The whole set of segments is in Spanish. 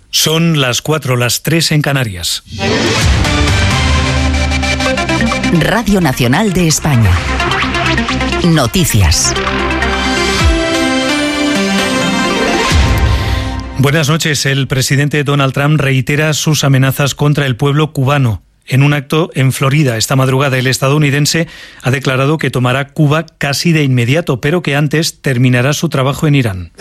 Son las 4, las 3 en Canarias. Radio Nacional de España. Noticias. Buenas noches. El presidente Donald Trump reitera sus amenazas contra el pueblo cubano. En un acto en Florida esta madrugada, el estadounidense ha declarado que tomará Cuba casi de inmediato, pero que antes terminará su trabajo en Irán.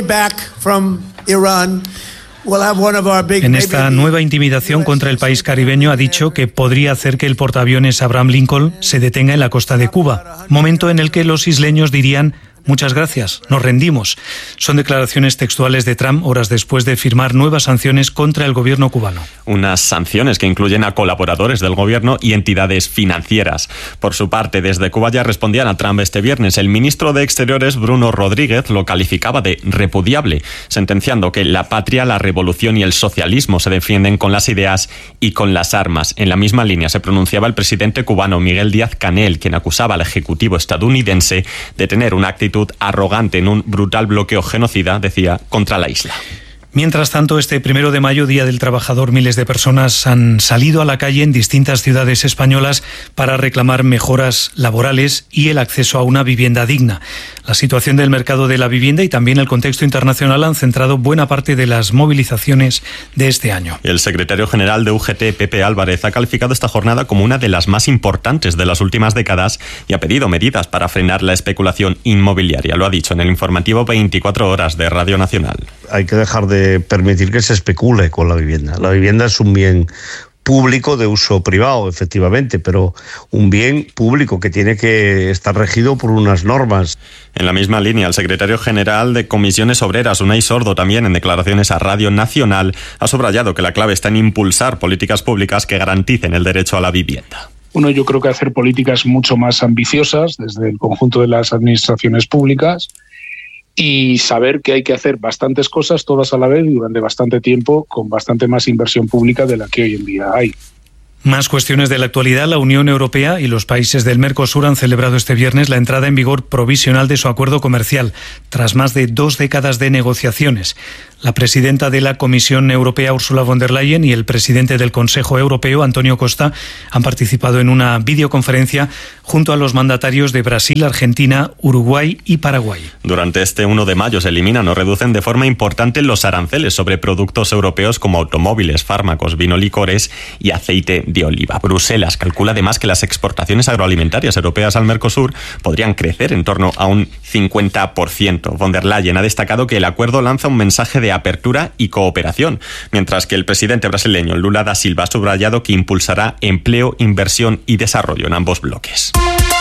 En esta nueva intimidación contra el país caribeño ha dicho que podría hacer que el portaaviones Abraham Lincoln se detenga en la costa de Cuba, momento en el que los isleños dirían: muchas gracias, nos rendimos. Son declaraciones textuales de Trump horas después de firmar nuevas sanciones contra el gobierno cubano. Unas sanciones que incluyen a colaboradores del gobierno y entidades financieras. Por su parte, desde Cuba ya respondían a Trump este viernes. El ministro de Exteriores, Bruno Rodríguez, lo calificaba de repudiable, sentenciando que la patria, la revolución y el socialismo se defienden con las ideas y con las armas. En la misma línea se pronunciaba el presidente cubano Miguel Díaz-Canel, quien acusaba al ejecutivo estadounidense de tener una actitud arrogante en un brutal bloqueo genocida, decía, contra la isla. Mientras tanto, este 1 de mayo, Día del Trabajador, miles de personas han salido a la calle en distintas ciudades españolas para reclamar mejoras laborales y el acceso a una vivienda digna. La situación del mercado de la vivienda y también el contexto internacional han centrado buena parte de las movilizaciones de este año. El secretario general de UGT, Pepe Álvarez, ha calificado esta jornada como una de las más importantes de las últimas décadas y ha pedido medidas para frenar la especulación inmobiliaria. Lo ha dicho en el informativo 24 horas de Radio Nacional. Hay que dejar de permitir que se especule con la vivienda. La vivienda es un bien público de uso privado, efectivamente, pero un bien público que tiene que estar regido por unas normas. En la misma línea, el secretario general de Comisiones Obreras, Unai Sordo, también en declaraciones a Radio Nacional, ha subrayado que la clave está en impulsar políticas públicas que garanticen el derecho a la vivienda. Yo creo que hacer políticas mucho más ambiciosas desde el conjunto de las administraciones públicas y saber que hay que hacer bastantes cosas todas a la vez durante bastante tiempo con bastante más inversión pública de la que hoy en día hay. Más cuestiones de la actualidad. La Unión Europea y los países del Mercosur han celebrado este viernes la entrada en vigor provisional de su acuerdo comercial, tras más de 2 décadas de negociaciones. La presidenta de la Comisión Europea, Ursula von der Leyen, y el presidente del Consejo Europeo, Antonio Costa, han participado en una videoconferencia junto a los mandatarios de Brasil, Argentina, Uruguay y Paraguay. Durante este 1 de mayo se eliminan o reducen de forma importante los aranceles sobre productos europeos como automóviles, fármacos, vino, licores y aceite de oliva. Bruselas calcula además que las exportaciones agroalimentarias europeas al Mercosur podrían crecer en torno a un 50%. Von der Leyen ha destacado que el acuerdo lanza un mensaje de apertura y cooperación, mientras que el presidente brasileño Lula da Silva ha subrayado que impulsará empleo, inversión y desarrollo en ambos bloques.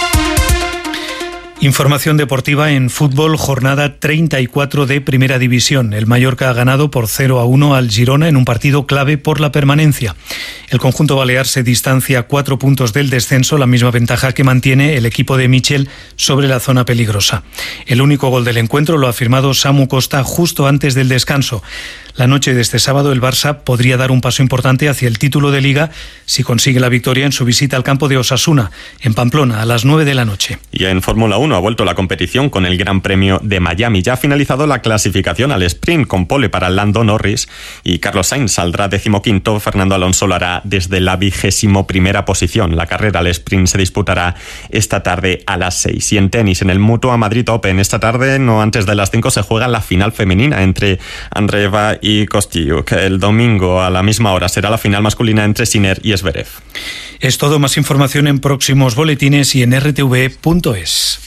Información deportiva en fútbol, jornada 34 de Primera División. El Mallorca ha ganado por 0-1 al Girona en un partido clave por la permanencia. El conjunto balear se distancia 4 puntos del descenso, la misma ventaja que mantiene el equipo de Michel sobre la zona peligrosa. El único gol del encuentro lo ha firmado Samu Costa justo antes del descanso. La noche de este sábado el Barça podría dar un paso importante hacia el título de Liga si consigue la victoria en su visita al campo de Osasuna, en Pamplona, a las 9 de la noche. Y en Fórmula 1 ha vuelto la competición con el Gran Premio de Miami. Ya ha finalizado la clasificación al sprint con pole para Lando Norris y Carlos Sainz saldrá 15º. Fernando Alonso lo hará desde la 21ª posición. La carrera al sprint se disputará esta tarde a las 6. Y en tenis, en el Mutua Madrid Open, esta tarde, no antes de las 5, se juega la final femenina entre Andreeva y Kostyuk. El domingo a la misma hora será la final masculina entre Sinner y Zverev. Es todo. Más información en próximos boletines y en rtv.es.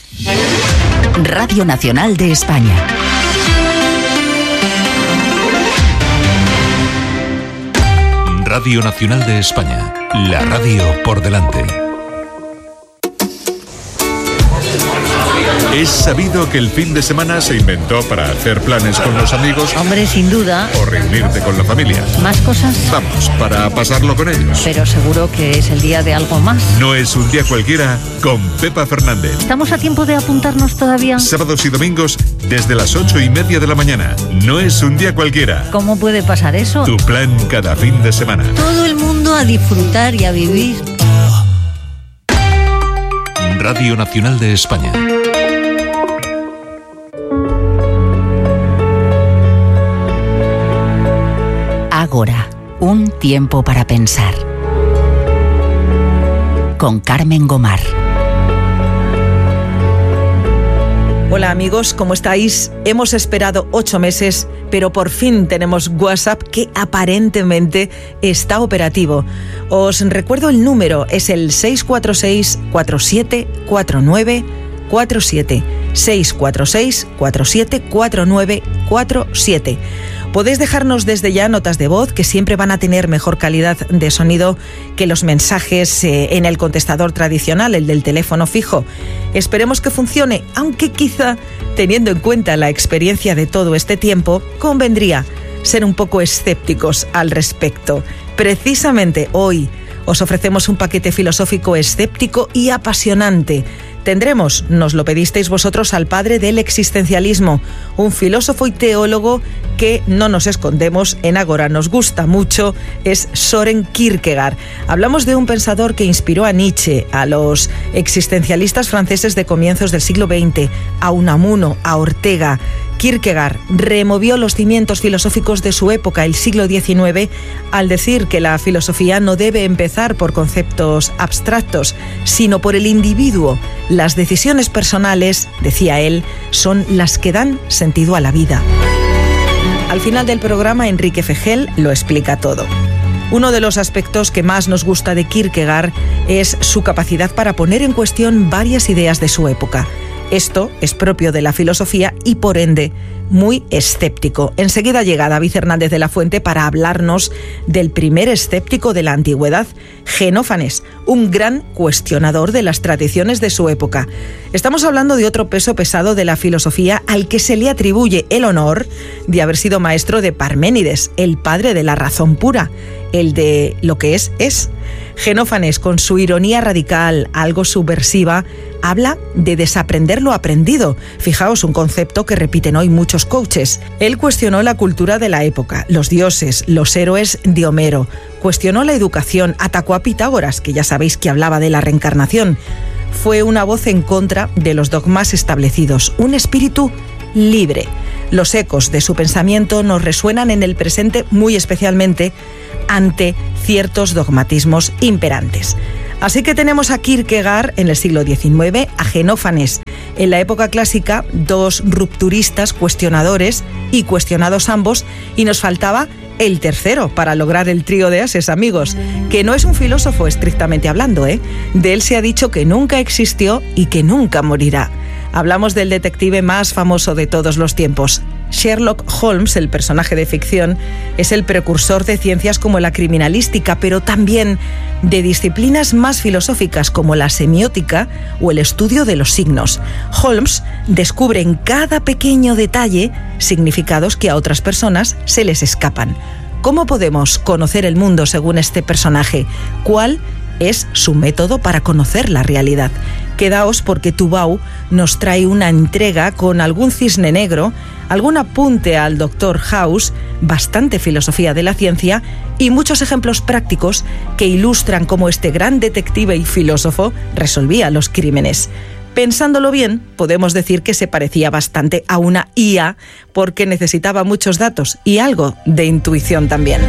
Radio Nacional de España. Radio Nacional de España. La radio por delante. Es sabido que el fin de semana se inventó para hacer planes con los amigos. Hombre, sin duda. O reunirte con la familia. ¿Más cosas? Vamos, para pasarlo con ellos. Pero seguro que es el día de algo más. No es un día cualquiera con Pepa Fernández. ¿Estamos a tiempo de apuntarnos todavía? Sábados y domingos desde las 8:30 de la mañana. No es un día cualquiera. ¿Cómo puede pasar eso? Tu plan cada fin de semana. Todo el mundo a disfrutar y a vivir. Radio Nacional de España. Ágora, un tiempo para pensar. Con Carmen Gomar. Hola amigos, ¿cómo estáis? Hemos esperado 8 meses, pero por fin tenemos WhatsApp que aparentemente está operativo. Os recuerdo el número, es el 646-474947. 646-474947. Podéis dejarnos desde ya notas de voz que siempre van a tener mejor calidad de sonido que los mensajes en el contestador tradicional, el del teléfono fijo. Esperemos que funcione, aunque quizá, teniendo en cuenta la experiencia de todo este tiempo, convendría ser un poco escépticos al respecto. Precisamente hoy os ofrecemos un paquete filosófico escéptico y apasionante. Tendremos, nos lo pedisteis vosotros, al padre del existencialismo, un filósofo y teólogo que, no nos escondemos, en Ágora nos gusta mucho, es Søren Kierkegaard. Hablamos de un pensador que inspiró a Nietzsche, a los existencialistas franceses de comienzos del siglo XX, a Unamuno, a Ortega. Kierkegaard removió los cimientos filosóficos de su época, el siglo XIX, al decir que la filosofía no debe empezar por conceptos abstractos, sino por el individuo. Las decisiones personales, decía él, son las que dan sentido a la vida. Al final del programa, Enrique Fejel lo explica todo. Uno de los aspectos que más nos gusta de Kierkegaard es su capacidad para poner en cuestión varias ideas de su época. Esto es propio de la filosofía y, por ende, muy escéptico. Enseguida llega David Hernández de la Fuente para hablarnos del primer escéptico de la antigüedad, Xenófanes, un gran cuestionador de las tradiciones de su época. Estamos hablando de otro peso pesado de la filosofía al que se le atribuye el honor de haber sido maestro de Parménides, el padre de la razón pura, el de lo que es. Xenófanes, con su ironía radical, algo subversiva, habla de desaprender lo aprendido. Fijaos, un concepto que repiten hoy muchos coaches. Él cuestionó la cultura de la época, los dioses, los héroes de Homero. Cuestionó la educación, atacó a Pitágoras, que ya sabéis que hablaba de la reencarnación. Fue una voz en contra de los dogmas establecidos, un espíritu libre. Los ecos de su pensamiento nos resuenan en el presente muy especialmente ante ciertos dogmatismos imperantes. Así que tenemos a Kierkegaard en el siglo XIX, a Xenófanes en la época clásica, dos rupturistas cuestionadores y cuestionados ambos, y nos faltaba el tercero para lograr el trío de ases, amigos, que no es un filósofo estrictamente hablando, De él se ha dicho que nunca existió y que nunca morirá. Hablamos del detective más famoso de todos los tiempos. Sherlock Holmes, el personaje de ficción, es el precursor de ciencias como la criminalística, pero también de disciplinas más filosóficas como la semiótica o el estudio de los signos. Holmes descubre en cada pequeño detalle significados que a otras personas se les escapan. ¿Cómo podemos conocer el mundo según este personaje? ¿Cuál es su método para conocer la realidad? Quedaos porque Tubau nos trae una entrega con algún cisne negro, algún apunte al Dr. House, bastante filosofía de la ciencia y muchos ejemplos prácticos que ilustran cómo este gran detective y filósofo resolvía los crímenes. Pensándolo bien, podemos decir que se parecía bastante a una IA porque necesitaba muchos datos y algo de intuición también.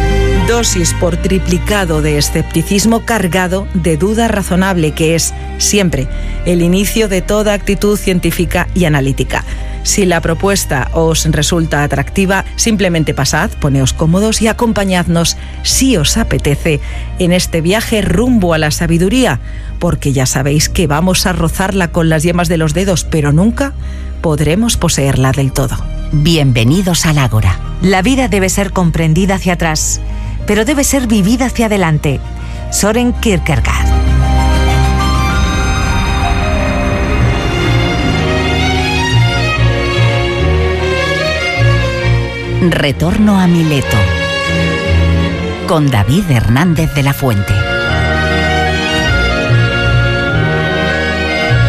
Dosis por triplicado de escepticismo cargado de duda razonable, que es siempre el inicio de toda actitud científica y analítica. Si la propuesta os resulta atractiva, simplemente pasad, poneos cómodos y acompañadnos, si os apetece, en este viaje rumbo a la sabiduría, porque ya sabéis que vamos a rozarla con las yemas de los dedos, pero nunca podremos poseerla del todo. Bienvenidos al Ágora. La vida debe ser comprendida hacia atrás, pero debe ser vivida hacia adelante. Søren Kierkegaard. Retorno a Mileto, con David Hernández de la Fuente.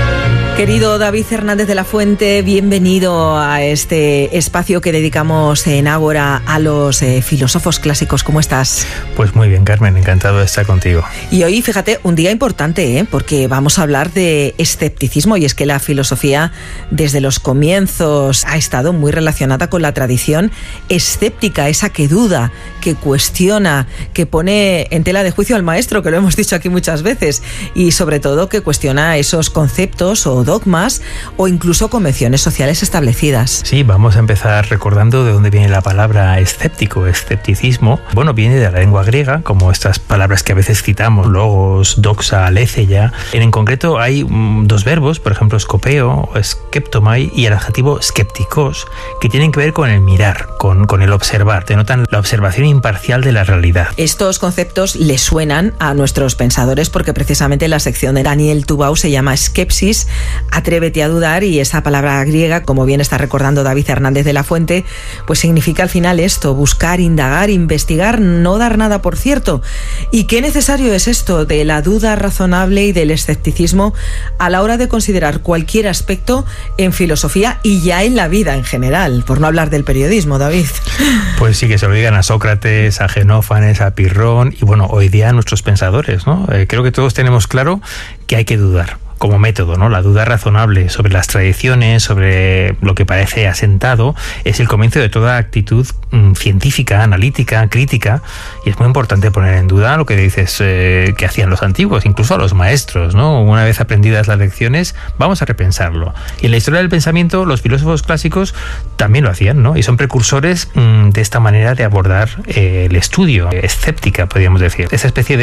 Querido David Hernández de la Fuente, bienvenido a este espacio que dedicamos en Ágora a los filósofos clásicos. ¿Cómo estás? Pues muy bien, Carmen, encantado de estar contigo. Y hoy, fíjate, un día importante, porque vamos a hablar de escepticismo, y es que la filosofía desde los comienzos ha estado muy relacionada con la tradición escéptica, esa que duda, que cuestiona, que pone en tela de juicio al maestro, que lo hemos dicho aquí muchas veces, y sobre todo que cuestiona esos conceptos o dogmas o incluso convenciones sociales establecidas. Sí, vamos a empezar recordando de dónde viene la palabra escéptico, escepticismo. Bueno, viene de la lengua griega, como estas palabras que a veces citamos, logos, doxa, aletheia. En concreto hay dos verbos, por ejemplo, skopeo o skeptomai, y el adjetivo skeptikos, que tienen que ver con el mirar, con el observar, denotan la observación imparcial de la realidad. Estos conceptos le suenan a nuestros pensadores porque precisamente la sección de Daniel Tubau se llama Skepsis, atrévete a dudar, y esa palabra griega, como bien está recordando David Hernández de la Fuente, pues significa al final esto: buscar, indagar, investigar, no dar nada por cierto. ¿Y qué necesario es esto de la duda razonable y del escepticismo a la hora de considerar cualquier aspecto en filosofía y ya en la vida en general? Por no hablar del periodismo, David. Pues sí, que se olvidan a Sócrates, a Genófanes, a Pirrón y bueno, hoy día a nuestros pensadores, ¿no? Creo que todos tenemos claro que hay que dudar como método, ¿no? La duda razonable sobre las tradiciones, sobre lo que parece asentado, es el comienzo de toda actitud científica, analítica, crítica, y es muy importante poner en duda lo que dices que hacían los antiguos, incluso a los maestros, ¿no? Una vez aprendidas las lecciones, vamos a repensarlo. Y en la historia del pensamiento, los filósofos clásicos también lo hacían, ¿no? Y son precursores de esta manera de abordar el estudio, escéptica, podríamos decir. Esa especie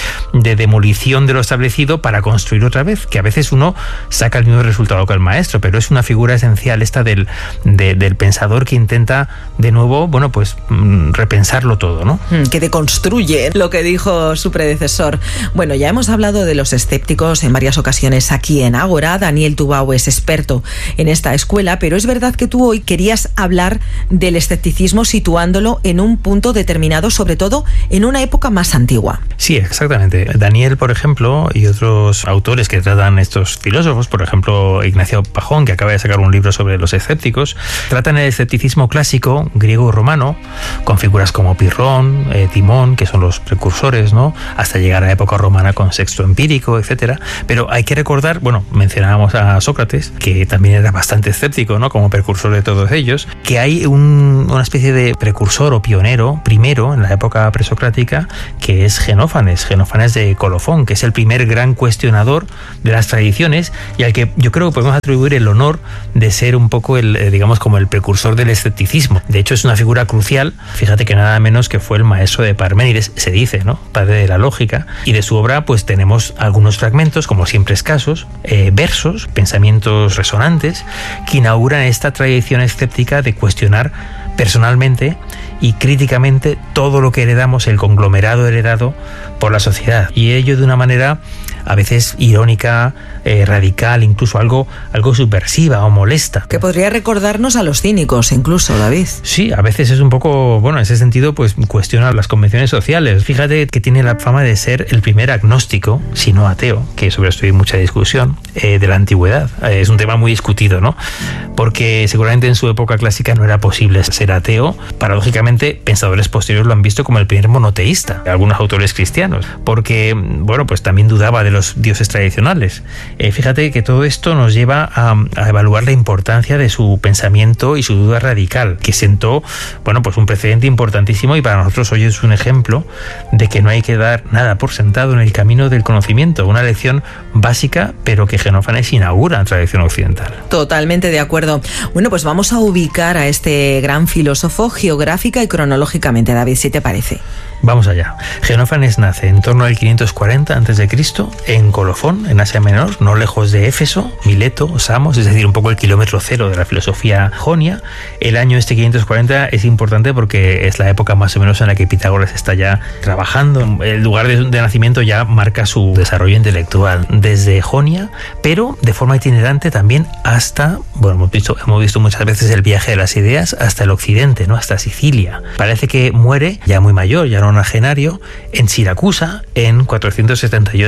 de demolición de lo establecido para construir otra vez, que a veces uno saca el mismo resultado que el maestro, pero es una figura esencial esta del pensador que intenta de nuevo, bueno, pues repensarlo todo, ¿no? Que deconstruye lo que dijo su predecesor. Bueno, ya hemos hablado de los escépticos en varias ocasiones aquí en Ágora. Daniel Tubau es experto en esta escuela, pero es verdad que tú hoy querías hablar del escepticismo situándolo en un punto determinado, sobre todo en una época más antigua. Sí, exactamente. Daniel, por ejemplo, y otros autores que tratan estos filósofos, por ejemplo Ignacio Pajón, que acaba de sacar un libro sobre los escépticos, tratan el escepticismo clásico griego romano con figuras como Pirrón, Timón, que son los precursores, ¿no? Hasta llegar a la época romana con Sexto Empírico, etcétera. Pero hay que recordar, bueno, mencionábamos a Sócrates, que también era bastante escéptico, ¿no? Como precursor de todos ellos, que hay una especie de precursor o pionero primero en la época presocrática, que es Genófanes de Colofón, que es el primer gran cuestionador de las tradiciones y al que yo creo que podemos atribuir el honor de ser un poco digamos como el precursor del escepticismo. De hecho, es una figura crucial. Fíjate que nada menos que fue el maestro de Parménides, se dice, ¿no? Padre de la lógica. Y de su obra pues tenemos algunos fragmentos, como siempre escasos, versos, pensamientos resonantes, que inauguran esta tradición escéptica de cuestionar personalmente y críticamente todo lo que heredamos, el conglomerado heredado por la sociedad, y ello de una manera a veces irónica, radical, incluso algo subversiva o molesta. Que podría recordarnos a los cínicos incluso, David. Sí, a veces es un poco, bueno, en ese sentido pues cuestiona las convenciones sociales. Fíjate que tiene la fama de ser el primer agnóstico, si no ateo, que sobre esto hay mucha discusión, de la antigüedad. Es un tema muy discutido, ¿no? Porque seguramente en su época clásica no era posible ser ateo. Paradójicamente, pensadores posteriores lo han visto como el primer monoteísta, algunos autores cristianos, porque, bueno, pues también dudaba de los dioses tradicionales. Fíjate que todo esto nos lleva a evaluar la importancia de su pensamiento y su duda radical, que sentó, bueno, pues un precedente importantísimo, y para nosotros hoy es un ejemplo de que no hay que dar nada por sentado en el camino del conocimiento, una lección básica, pero que Genófanes inaugura en tradición occidental. Totalmente de acuerdo. Bueno, pues vamos a ubicar a este gran filósofo geográfica y cronológicamente, David, si te parece. Vamos allá. Genófanes nace en torno al 540 a.C. en Colofón, en Asia Menor, no lejos de Éfeso, Mileto, Samos, es decir, un poco el kilómetro cero de la filosofía jonia. El año 540 es importante porque es la época más o menos en la que Pitágoras está ya trabajando. El lugar de nacimiento ya marca su desarrollo intelectual desde Jonia, pero de forma itinerante también hasta, bueno, hemos visto muchas veces el viaje de las ideas hasta el occidente, ¿no? Hasta Sicilia. Parece que muere ya muy mayor, ya no nonagenario, en Siracusa en 478 a.C.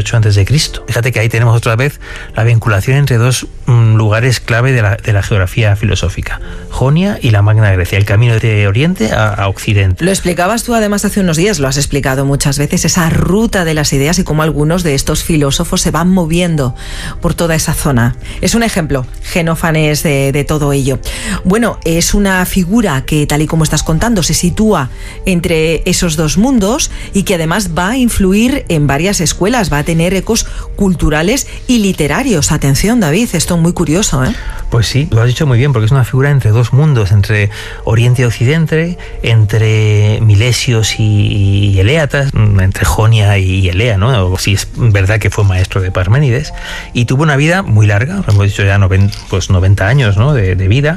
de Cristo. Fíjate que ahí tenemos otra vez la vinculación entre dos lugares clave de la geografía filosófica, Jonia y la Magna Grecia, el camino de Oriente a Occidente. Lo explicabas tú además hace unos días, lo has explicado muchas veces, esa ruta de las ideas y cómo algunos de estos filósofos se van moviendo por toda esa zona. Es un ejemplo, Xenófanes, de todo ello. Bueno, es una figura que, tal y como estás contando, se sitúa entre esos dos mundos y que además va a influir en varias escuelas, va a tener ecos culturales y literarios. Atención, David, esto es muy curioso, ¿eh? Pues sí, lo has dicho muy bien, porque es una figura entre dos mundos, entre Oriente y Occidente, entre Milesios y Eléatas, entre Jonia y Elea, ¿no? Si es verdad que fue maestro de Parménides, y tuvo una vida muy larga, hemos dicho ya 90 años, ¿no? de vida,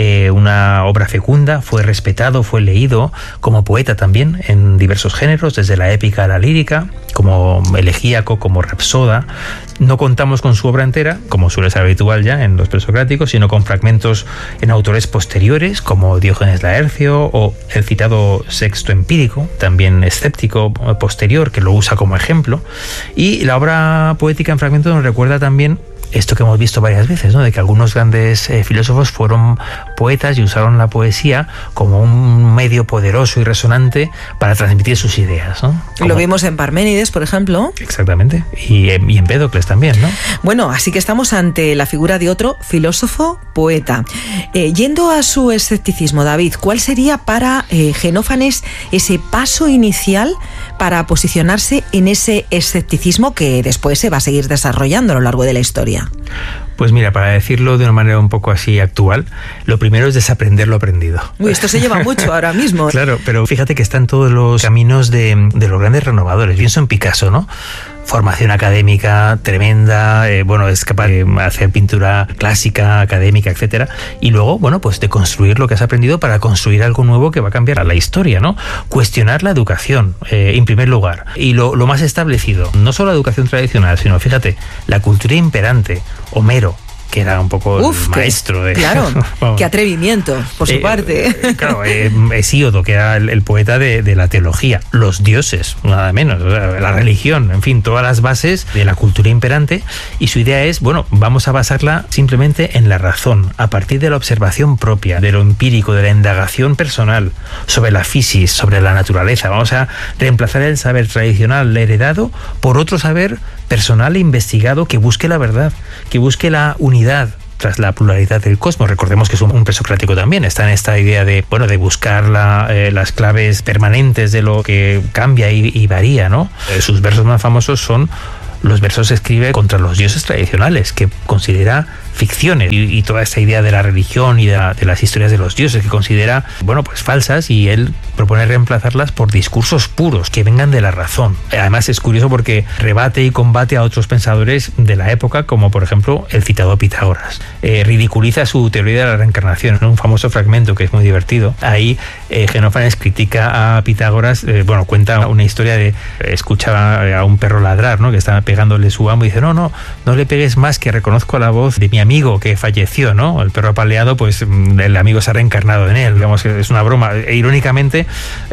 una obra fecunda, fue respetado, fue leído como poeta también en diversos géneros, desde la épica a la lírica, como elegíaco, como rapsoda. No contamos con su obra entera, como suele ser habitual ya en los presocráticos, sino con fragmentos en autores posteriores, como Diógenes Laercio o el citado Sexto Empírico, también escéptico posterior, que lo usa como ejemplo. Y la obra poética en fragmentos nos recuerda también esto que hemos visto varias veces, ¿no? De que algunos grandes filósofos fueron poetas y usaron la poesía como un medio poderoso y resonante para transmitir sus ideas, ¿no? Lo vimos en Parménides, por ejemplo. Exactamente, y en Empédocles también, ¿no? Bueno, así que estamos ante la figura de otro filósofo poeta. Yendo a su escepticismo, David, ¿cuál sería para Xenófanes ese paso inicial para posicionarse en ese escepticismo que después se va a seguir desarrollando a lo largo de la historia? Pues mira, para decirlo de una manera un poco así actual, lo primero es desaprender lo aprendido. Uy, esto se lleva mucho ahora mismo. Claro, pero fíjate que están todos los caminos de los grandes renovadores. Pienso en Picasso, ¿no? Formación académica tremenda, es capaz de hacer pintura clásica, académica, etcétera, y luego, pues de construir lo que has aprendido para construir algo nuevo que va a cambiar la historia, ¿no? Cuestionar la educación, en primer lugar, y lo más establecido, no solo la educación tradicional, sino, fíjate, la cultura imperante, Homero, que era un poco el maestro de... Claro, qué atrevimiento, por su parte. Claro, Hesíodo, que era el poeta de la teología, los dioses, nada menos, la religión, en fin, todas las bases de la cultura imperante, y su idea es, vamos a basarla simplemente en la razón, a partir de la observación propia, de lo empírico, de la indagación personal, sobre la fisis, sobre la naturaleza. Vamos a reemplazar el saber tradicional heredado por otro saber personal e investigado que busque la verdad, que busque la unidad tras la pluralidad del cosmos. Recordemos que es un presocrático también, está en esta idea de buscar las claves permanentes de lo que cambia y varía, ¿no? Sus versos más famosos son los versos que escribe contra los dioses tradicionales, que considera ficciones, y toda esta idea de la religión y de las historias de los dioses que considera, falsas, y él propone reemplazarlas por discursos puros que vengan de la razón. Además es curioso porque rebate y combate a otros pensadores de la época, como por ejemplo el citado Pitágoras. Ridiculiza su teoría de la reencarnación, en un famoso fragmento que es muy divertido. Ahí Xenófanes critica a Pitágoras, cuenta una historia de escucha a un perro ladrar, ¿no? Que está pegándole su amo, y dice, no le pegues más, que reconozco la voz de mi amigo que falleció, ¿no? El perro apaleado, pues el amigo se ha reencarnado en él. Digamos que es una broma. Irónicamente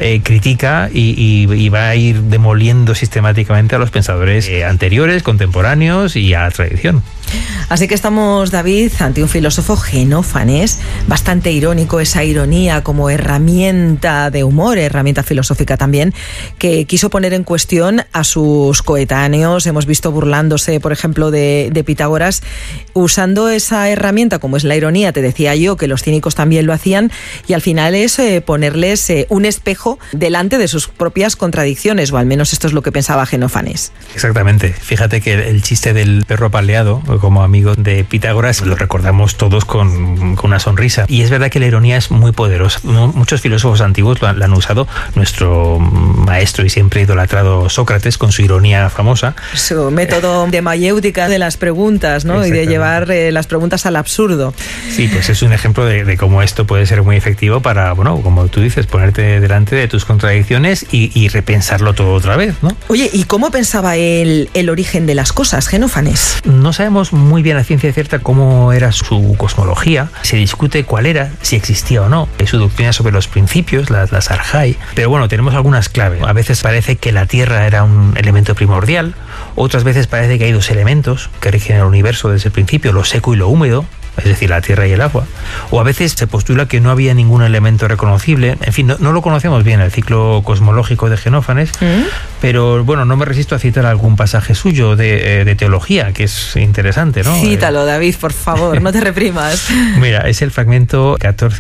critica y va a ir demoliendo sistemáticamente a los pensadores anteriores, contemporáneos y a la tradición. Así que estamos, David, ante un filósofo Xenófanes, bastante irónico, esa ironía como herramienta de humor, herramienta filosófica también, que quiso poner en cuestión a sus coetáneos. Hemos visto burlándose, por ejemplo, de Pitágoras, usando esa herramienta como es la ironía. Te decía yo que los cínicos también lo hacían, y al final es ponerles un espejo delante de sus propias contradicciones, o al menos esto es lo que pensaba Xenófanes. Exactamente. Fíjate que el chiste del perro apaleado, como amigo de Pitágoras, lo recordamos todos con una sonrisa. Y es verdad que la ironía es muy poderosa. Muchos filósofos antiguos la han usado. Nuestro maestro y siempre idolatrado Sócrates, con su ironía famosa. Su método de mayéutica de las preguntas, ¿no? Y de llevar las preguntas al absurdo. Sí, pues es un ejemplo de cómo esto puede ser muy efectivo para, como tú dices, ponerte delante de tus contradicciones y repensarlo todo otra vez, ¿no? Oye, ¿y cómo pensaba él el origen de las cosas, Xenófanes? No sabemos muy bien a ciencia cierta cómo era su cosmología. Se discute cuál era, si existía o no, su doctrina sobre los principios, las arjai. Pero tenemos algunas claves. A veces parece que la Tierra era un elemento primordial, Otras veces parece que hay dos elementos que rigen el universo desde el principio, lo seco y lo húmedo, es decir, la tierra y el agua. O a veces se postula que no había ningún elemento reconocible. En fin, no lo conocemos bien, el ciclo cosmológico de Xenófanes, pero bueno, no me resisto a citar algún pasaje suyo de teología, que es interesante, ¿no? Cítalo, David, por favor, no te reprimas. Mira, es el fragmento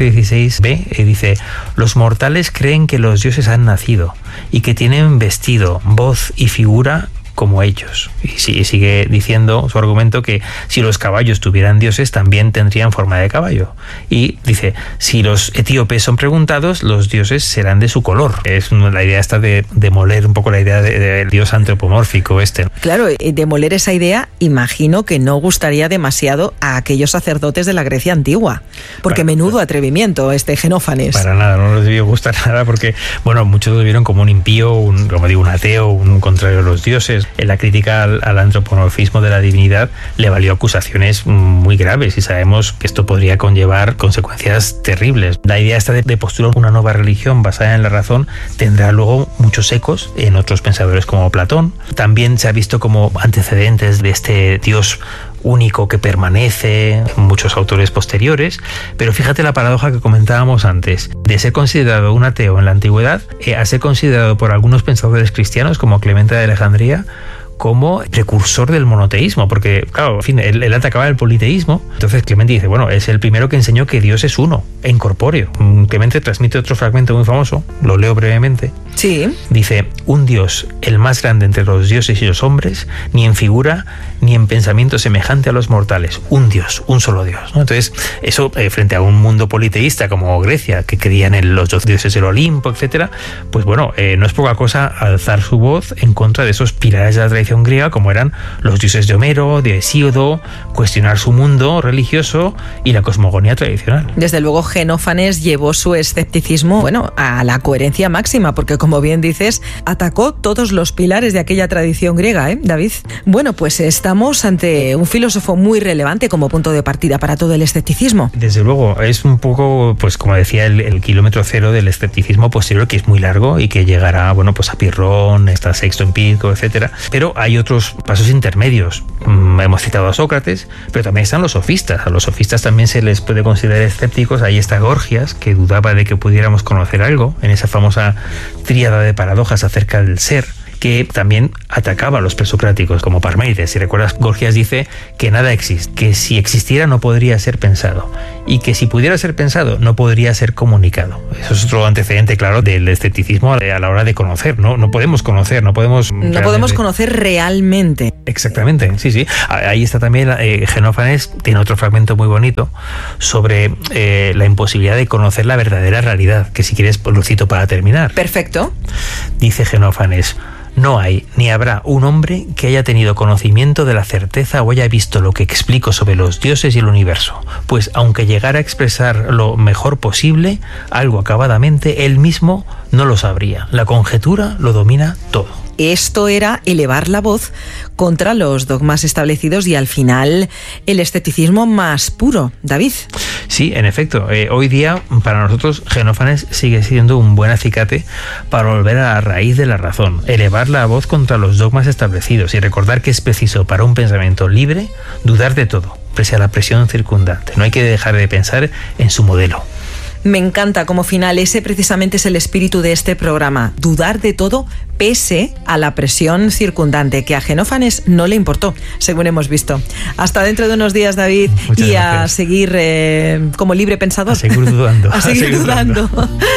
14:16b, dice: los mortales creen que los dioses han nacido y que tienen vestido, voz y figura como ellos. Y sigue diciendo su argumento que si los caballos tuvieran dioses también tendrían forma de caballo. Y dice, si los etíopes son preguntados, los dioses serán de su color. Es la idea esta de demoler un poco la idea del dios antropomórfico este. Claro, demoler esa idea imagino que no gustaría demasiado a aquellos sacerdotes de la Grecia antigua, porque menudo atrevimiento este Xenófanes. Para nada, no les debió gustar nada porque, bueno, muchos lo vieron como un impío, un ateo, un contrario a los dioses. En la crítica al antropomorfismo de la divinidad le valió acusaciones muy graves y sabemos que esto podría conllevar consecuencias terribles. La idea esta de postular una nueva religión basada en la razón tendrá luego muchos ecos en otros pensadores como Platón. También se ha visto como antecedentes de este Dios único que permanece en muchos autores posteriores, pero fíjate la paradoja que comentábamos antes, de ser considerado un ateo en la antigüedad a ser considerado por algunos pensadores cristianos como Clemente de Alejandría como precursor del monoteísmo, porque claro, en fin, él atacaba el politeísmo. Entonces Clemente dice, bueno, es el primero que enseñó que Dios es uno, e incorpóreo. Clemente transmite otro fragmento muy famoso, lo leo brevemente. Sí. Dice, un Dios, el más grande entre los dioses y los hombres, ni en figura ni en pensamiento semejante a los mortales. Un Dios, un solo Dios, ¿no? Entonces, eso frente a un mundo politeísta como Grecia, que creían en los dioses del Olimpo, etcétera, pues bueno, no es poca cosa alzar su voz en contra de esos pilares de la tradición griega, como eran los dioses de Homero, de Hesíodo, cuestionar su mundo religioso y la cosmogonía tradicional. Desde luego, Xenófanes llevó su escepticismo, bueno, a la coherencia máxima, porque como bien dices, atacó todos los pilares de aquella tradición griega, David. Bueno, pues estamos ante un filósofo muy relevante como punto de partida para todo el escepticismo. Desde luego, es un poco, pues como decía, el kilómetro cero del escepticismo posterior, que es muy largo y que llegará, bueno, pues a Pirrón, está Sexto Empírico, etcétera. Pero hay otros pasos intermedios. Hemos citado a Sócrates, pero también están los sofistas. A los sofistas también se les puede considerar escépticos. Ahí está Gorgias, que dudaba de que pudiéramos conocer algo en esa famosa tríada de paradojas acerca del ser, que también atacaba a los presocráticos, como Parménides. Si recuerdas, Gorgias dice que nada existe, que si existiera no podría ser pensado, y que si pudiera ser pensado no podría ser comunicado. Eso es otro antecedente, claro, del escepticismo a la hora de conocer, ¿no? No podemos conocer, no podemos conocer realmente. Exactamente, sí. Ahí está también Xenófanes, tiene otro fragmento muy bonito sobre la imposibilidad de conocer la verdadera realidad, que si quieres pues lo cito para terminar. Perfecto. Dice Xenófanes: no hay ni habrá un hombre que haya tenido conocimiento de la certeza o haya visto lo que explico sobre los dioses y el universo, pues aunque llegara a expresar lo mejor posible, algo acabadamente, él mismo no lo sabría. La conjetura lo domina todo. Esto era elevar la voz contra los dogmas establecidos y al final el escepticismo más puro. David. Sí, en efecto. Hoy día para nosotros Xenófanes sigue siendo un buen acicate para volver a la raíz de la razón, elevar la voz contra los dogmas establecidos y recordar que es preciso para un pensamiento libre dudar de todo, pese a la presión circundante. No hay que dejar de pensar en su modelo. Me encanta como final, ese precisamente es el espíritu de este programa, dudar de todo pese a la presión circundante, que a Xenófanes no le importó, según hemos visto. Hasta dentro de unos días, David. Muchas y gracias. A seguir como libre pensador. A seguir dudando. A seguir dudando.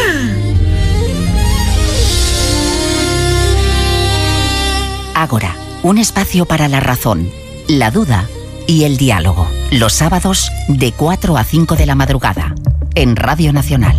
Ágora, un espacio para la razón, la duda y el diálogo. Los sábados de 4 a 5 de la madrugada, en Radio Nacional.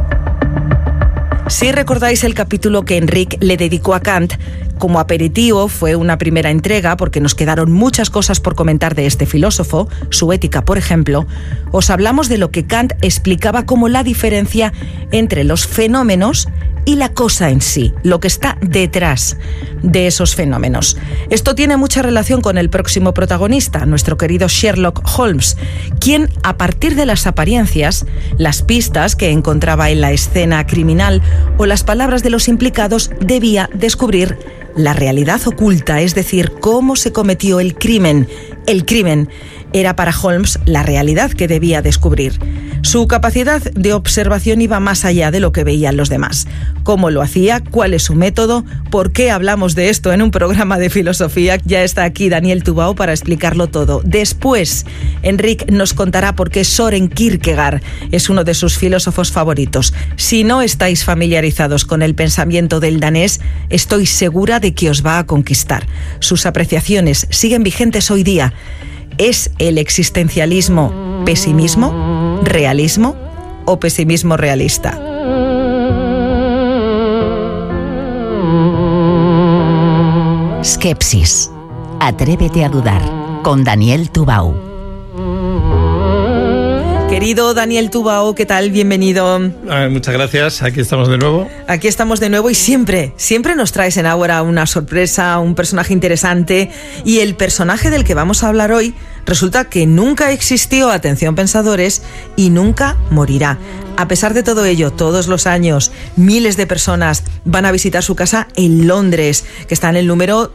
Si recordáis el capítulo que Enric le dedicó a Kant, como aperitivo fue una primera entrega porque nos quedaron muchas cosas por comentar de este filósofo, su ética, por ejemplo. Os hablamos de lo que Kant explicaba como la diferencia entre los fenómenos y la cosa en sí, lo que está detrás de esos fenómenos. Esto tiene mucha relación con el próximo protagonista, nuestro querido Sherlock Holmes, quien, a partir de las apariencias, las pistas que encontraba en la escena criminal o las palabras de los implicados, debía descubrir la realidad oculta, es decir, cómo se cometió el crimen. El crimen era para Holmes la realidad que debía descubrir. Su capacidad de observación iba más allá de lo que veían los demás. ¿Cómo lo hacía? ¿Cuál es su método? ¿Por qué hablamos de esto en un programa de filosofía? Ya está aquí Daniel Tubau para explicarlo todo. Después, Enric nos contará por qué Søren Kierkegaard es uno de sus filósofos favoritos. Si no estáis familiarizados con el pensamiento del danés, estoy segura de que os va a conquistar. Sus apreciaciones siguen vigentes hoy día. ¿Es el existencialismo pesimismo, realismo o pesimismo realista? Skepsis. Atrévete a dudar. Con Daniel Tubau. Querido Daniel Tubau, ¿qué tal? Bienvenido. Muchas gracias, aquí estamos de nuevo. Aquí estamos de nuevo y siempre nos traes en Ágora una sorpresa, un personaje interesante. Y el personaje del que vamos a hablar hoy resulta que nunca existió, atención pensadores, y nunca morirá. A pesar de todo ello, todos los años, miles de personas van a visitar su casa en Londres, que está en el número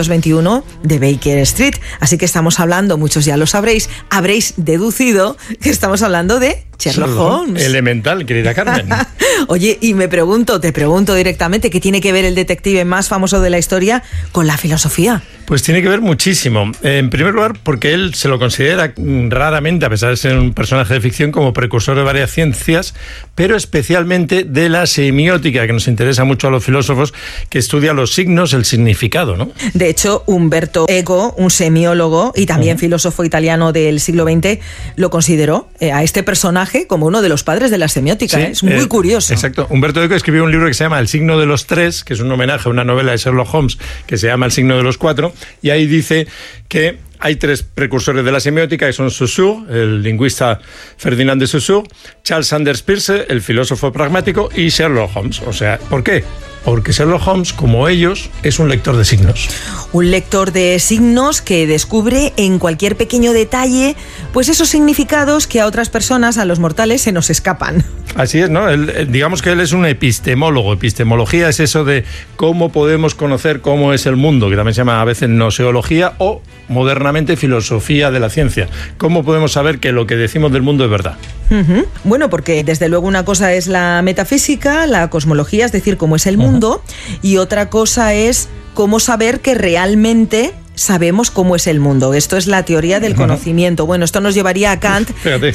221 de Baker Street. Así que estamos hablando, muchos ya lo sabréis, habréis deducido que estamos hablando de Sherlock Holmes. Elemental, querida Carmen. Oye, y te pregunto directamente, ¿qué tiene que ver el detective más famoso de la historia con la filosofía? Pues tiene que ver muchísimo. En primer lugar, porque él se lo considera raramente, a pesar de ser un personaje de ficción, como precursor de varias ciencias, pero especialmente de la semiótica, que nos interesa mucho a los filósofos, que estudia los signos, el significado, ¿no? De hecho, Umberto Eco, un semiólogo y también filósofo italiano del siglo XX, lo consideró a este personaje como uno de los padres de la semiótica. Sí, es muy curioso. Exacto. Humberto Eco escribió un libro que se llama El signo de los tres, que es un homenaje a una novela de Sherlock Holmes que se llama El signo de los cuatro, y ahí dice que hay tres precursores de la semiótica, que son Saussure, el lingüista Ferdinand de Saussure, Charles Sanders Peirce, el filósofo pragmático, y Sherlock Holmes. O sea, ¿por qué? Porque Sherlock Holmes, como ellos, es un lector de signos. Un lector de signos que descubre en cualquier pequeño detalle, pues esos significados que a otras personas, a los mortales, se nos escapan. Así es, ¿no? Digamos que él es un epistemólogo. Epistemología es eso de cómo podemos conocer cómo es el mundo, que también se llama a veces gnoseología o, modernamente, filosofía de la ciencia. ¿Cómo podemos saber que lo que decimos del mundo es verdad? Bueno, porque desde luego una cosa es la metafísica, la cosmología, es decir, cómo es el mundo, y otra cosa es cómo saber que realmente sabemos cómo es el mundo. Esto es la teoría del conocimiento. Bueno, esto nos llevaría a Kant,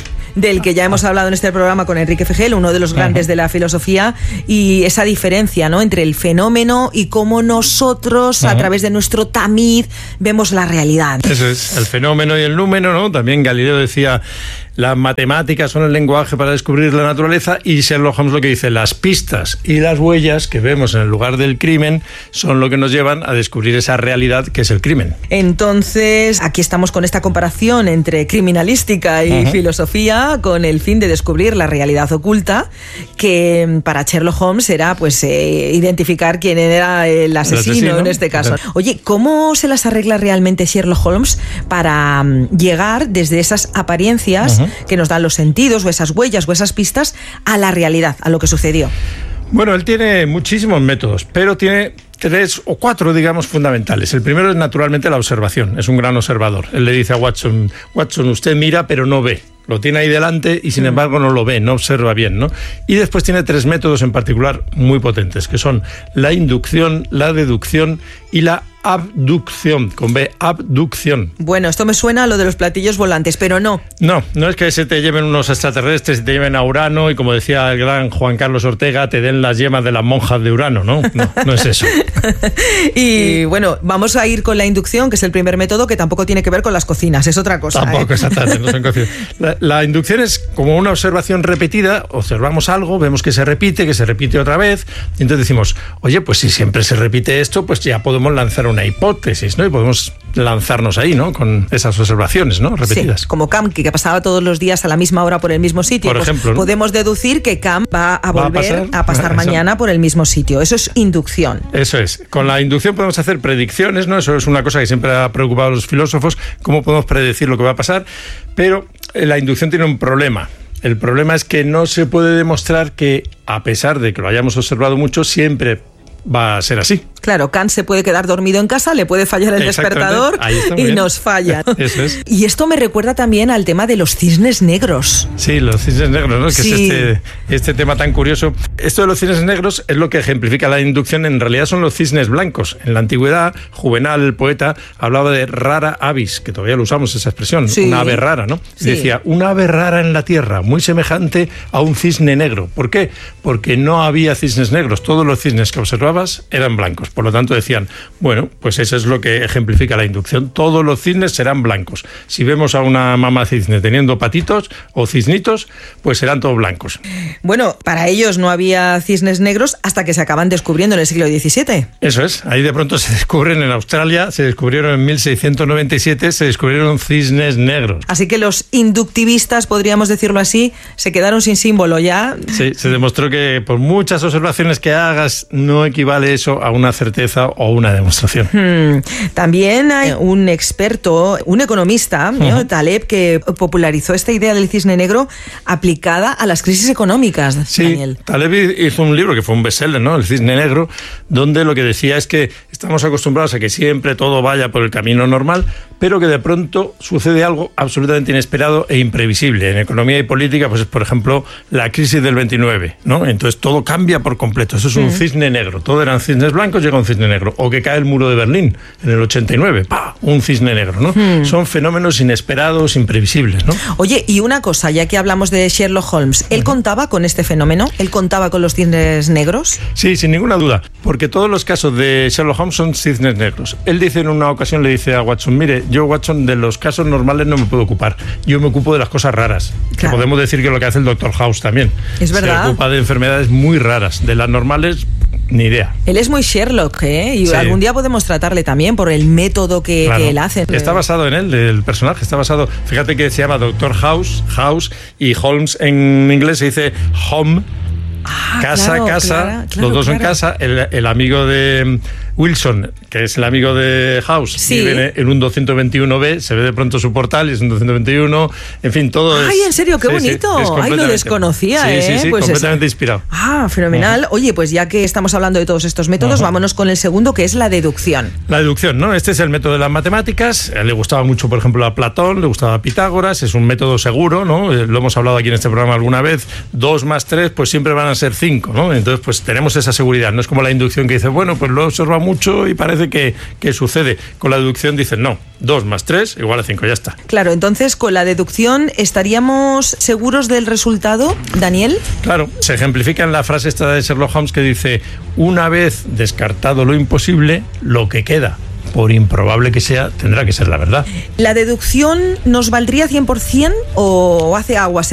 del que ya hemos hablado en este programa con Enrique Fegel, uno de los grandes de la filosofía, y esa diferencia, ¿no?, entre el fenómeno y cómo nosotros, a través de nuestro tamiz, vemos la realidad. Eso es, el fenómeno y el número, ¿no? También Galileo decía: las matemáticas son el lenguaje para descubrir la naturaleza, y Sherlock Holmes lo que dice: las pistas y las huellas que vemos en el lugar del crimen son lo que nos llevan a descubrir esa realidad que es el crimen. Entonces, aquí estamos con esta comparación entre criminalística y filosofía, con el fin de descubrir la realidad oculta, que para Sherlock Holmes era pues identificar quién era el asesino en este caso. Oye, ¿cómo se las arregla realmente Sherlock Holmes para llegar desde esas apariencias que nos dan los sentidos, o esas huellas o esas pistas, a la realidad, a lo que sucedió? Bueno, él tiene muchísimos métodos, pero tiene 3 o 4, digamos, fundamentales. El primero es, naturalmente, la observación. Es un gran observador. Él le dice a Watson: Watson, usted mira pero no ve. Lo tiene ahí delante y, sin embargo, no lo ve, no observa bien, ¿no? Y después tiene 3 métodos en particular muy potentes, que son la inducción, la deducción y la abducción, con B, abducción. Bueno, esto me suena a lo de los platillos volantes, pero no. No es que se te lleven unos extraterrestres y te lleven a Urano, y, como decía el gran Juan Carlos Ortega, te den las yemas de las monjas de Urano, ¿no? No es eso. Y bueno, vamos a ir con la inducción, que es el primer método, que tampoco tiene que ver con las cocinas, es otra cosa. Tampoco, exactamente, no son cocinas. La inducción es como una observación repetida. Observamos algo, vemos que se repite otra vez, y entonces decimos: oye, pues si siempre se repite esto, pues ya podemos lanzar una hipótesis, ¿no? Y podemos lanzarnos ahí, ¿no?, con esas observaciones, ¿no?, repetidas. Sí, como Cam, que pasaba todos los días a la misma hora por el mismo sitio. Por ejemplo, ¿no? Podemos deducir que Cam va a volver a pasar mañana por el mismo sitio. Eso es inducción. Eso es. Con la inducción podemos hacer predicciones, ¿no? Eso es una cosa que siempre ha preocupado a los filósofos: cómo podemos predecir lo que va a pasar. Pero la inducción tiene un problema. El problema es que no se puede demostrar que, a pesar de que lo hayamos observado mucho, siempre va a ser así. Claro, Kant se puede quedar dormido en casa, le puede fallar el despertador y nos falla. Eso es. Y esto me recuerda también al tema de los cisnes negros. Sí, los cisnes negros, ¿no? Que sí. Es este tema tan curioso. Esto de los cisnes negros es lo que ejemplifica la inducción. En realidad son los cisnes blancos. En la antigüedad, Juvenal, el poeta, hablaba de rara avis, que todavía lo usamos esa expresión, sí. Una ave rara, ¿no? Sí. Decía, una ave rara en la tierra, muy semejante a un cisne negro. ¿Por qué? Porque no había cisnes negros. Todos los cisnes que observabas eran blancos. Por lo tanto decían, bueno, pues eso es lo que ejemplifica la inducción. Todos los cisnes serán blancos. Si vemos a una mamá cisne teniendo patitos o cisnitos, pues serán todos blancos. Bueno, para ellos no había cisnes negros hasta que se acaban descubriendo en el siglo XVII. Eso es. Ahí de pronto se descubren en Australia, se descubrieron en 1697, se descubrieron cisnes negros. Así que los inductivistas, podríamos decirlo así, se quedaron sin símbolo ya. Sí, se demostró que por muchas observaciones que hagas no equivale eso a una certeza o una demostración. También hay un experto, un economista, Taleb, que popularizó esta idea del cisne negro aplicada a las crisis económicas. Sí, Daniel. Taleb hizo un libro que fue un bestseller, ¿no? El cisne negro, donde lo que decía es que estamos acostumbrados a que siempre todo vaya por el camino normal, pero que de pronto sucede algo absolutamente inesperado e imprevisible. En economía y política, pues por ejemplo, la crisis del 29, ¿no? Entonces todo cambia por completo. Eso es un cisne negro. Todo eran cisnes blancos, llega un cisne negro. O que cae el muro de Berlín en el 89, ¡pah! Un cisne negro, ¿no? Son fenómenos inesperados, imprevisibles, ¿no? Oye, y una cosa, ya que hablamos de Sherlock Holmes, ¿él contaba con este fenómeno? ¿Él contaba con los cisnes negros? Sí, sin ninguna duda, porque todos los casos de Sherlock Holmes son cisnes negros. Él dice en una ocasión, le dice a Watson, mire, yo, Watson, de los casos normales no me puedo ocupar. Yo me ocupo de las cosas raras. Claro. Que podemos decir que lo que hace el Dr. House también. Es verdad. Se ocupa de enfermedades muy raras. De las normales, ni idea. Él es muy Sherlock, ¿eh? Y Sí. algún día podemos tratarle también por el método que él hace. Está basado en él, el personaje está basado. Fíjate que se llama Dr. House, y Holmes en inglés se dice Home. Casa, claro, casa, claro, los dos en claro. casa. El amigo de Wilson, que es el amigo de House, Sí. vive en un 221B, se ve de pronto su portal y es un 221, en fin, todo es... ¡Ay, en serio, qué Sí, sí, bonito! es ¡Ay, lo completamente- desconocía, Sí, Pues completamente inspirado. fenomenal. Oye, pues ya que estamos hablando de todos estos métodos, vámonos con el segundo, que es la deducción. La deducción, ¿no? Este es el método de las matemáticas. Le gustaba mucho, por ejemplo, a Platón, le gustaba a Pitágoras. Es un método seguro, ¿no? Lo hemos hablado aquí en este programa alguna vez. 2 más 3, pues siempre van a ser 5, ¿no? Entonces, pues tenemos esa seguridad. No es como la inducción que dice, bueno, pues lo observa mucho y parece que sucede. Con la deducción dicen, no, 2 más 3 igual a 5, ya está. Claro, entonces con la deducción, ¿estaríamos seguros del resultado, Daniel? Claro, se ejemplifica en la frase esta de Sherlock Holmes que dice, una vez descartado lo imposible, lo que queda, por improbable que sea, tendrá que ser la verdad. ¿La deducción nos valdría 100% o hace aguas